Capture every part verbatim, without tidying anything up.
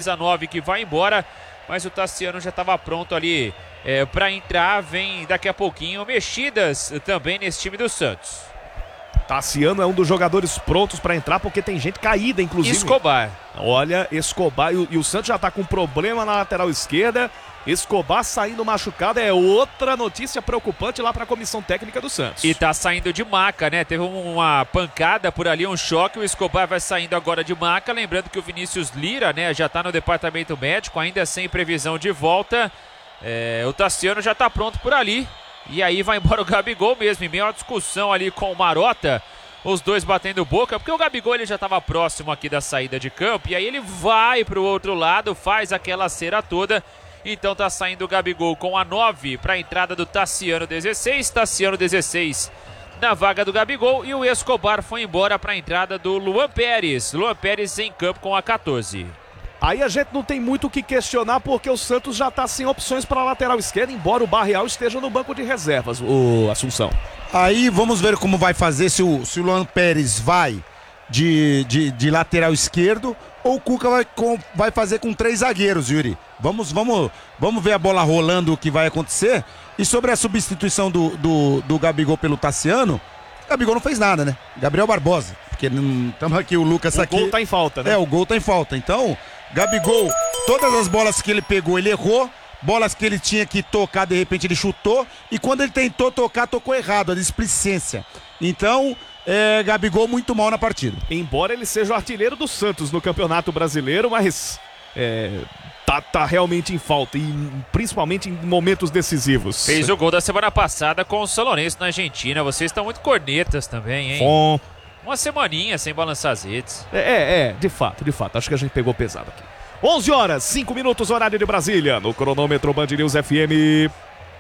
camisa nove que vai embora, mas o Tassiano já estava pronto ali é, para entrar. Vem daqui a pouquinho mexidas também nesse time do Santos. Tassiano é um dos jogadores prontos para entrar, porque tem gente caída, inclusive. Escobar. Olha, Escobar, e o, e o Santos já tá com problema na lateral esquerda. Escobar saindo machucado é outra notícia preocupante lá para a comissão técnica do Santos. E tá saindo de maca, né? Teve uma pancada por ali, um choque. O Escobar vai saindo agora de maca. Lembrando que o Vinícius Lira, né, já tá no departamento médico, ainda sem previsão de volta. É, o Tassiano já tá pronto por ali. E aí vai embora o Gabigol mesmo, em meio à discussão ali com o Marota. Os dois batendo boca, porque o Gabigol ele já estava próximo aqui da saída de campo. E aí ele vai pro outro lado, faz aquela cera toda. Então tá saindo o Gabigol com a nove para a entrada do Tassiano dezesseis. Tassiano dezesseis na vaga do Gabigol. E o Escobar foi embora para a entrada do Luan Pérez. Luan Pérez em campo com a quatorze. Aí a gente não tem muito o que questionar, porque o Santos já está sem opções para a lateral esquerda, embora o Barreal esteja no banco de reservas, o Assunção. Aí vamos ver como vai fazer, se o, se o Luan Pérez vai de, de, de lateral esquerdo ou o Cuca vai, com, vai fazer com três zagueiros, Yuri. Vamos, vamos, vamos ver a bola rolando, o que vai acontecer. E sobre a substituição do, do, do Gabigol pelo Tassiano, o Gabigol não fez nada, né? Gabriel Barbosa, porque estamos aqui, o Lucas o aqui... O gol tá em falta, né? É, o gol tá em falta, então... Gabigol, todas as bolas que ele pegou, ele errou. Bolas que ele tinha que tocar, de repente ele chutou. E quando ele tentou tocar, tocou errado, a displicência. Então, é, Gabigol muito mal na partida. Embora ele seja o artilheiro do Santos no Campeonato Brasileiro, mas é, tá, tá realmente em falta, e principalmente em momentos decisivos. Fez o gol da semana passada com o São Lourenço na Argentina. Vocês estão muito cornetas também, hein? Bom. Uma semaninha sem balançar as redes. É, é, é, de fato, de fato. Acho que a gente pegou pesado aqui. onze horas, cinco minutos, horário de Brasília. No cronômetro Band News F M.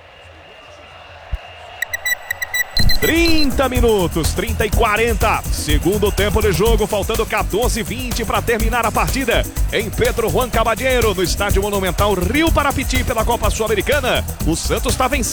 trinta minutos, trinta e quarenta. Segundo tempo de jogo, faltando quatorze e vinte para terminar a partida. Em Pedro Juan Cabadeiro, no estádio Monumental Rio Parapiti, pela Copa Sul-Americana. O Santos está vencendo.